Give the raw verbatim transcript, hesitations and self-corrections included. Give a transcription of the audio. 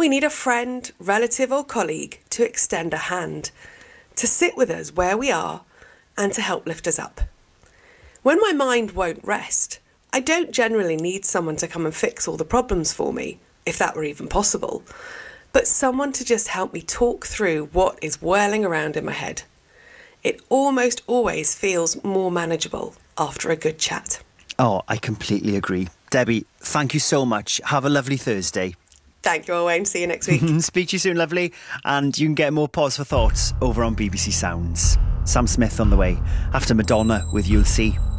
we need a friend, relative or colleague to extend a hand, to sit with us where we are and to help lift us up. When my mind won't rest, I don't generally need someone to come and fix all the problems for me, if that were even possible, but someone to just help me talk through what is whirling around in my head. It almost always feels more manageable after a good chat. Oh, I completely agree. Debbie, thank you so much. Have a lovely Thursday. Thank you, Owain. See you next week. Speak to you soon, lovely. And you can get more Pause for Thoughts over on B B C Sounds. Sam Smith on the way after Madonna with You'll See.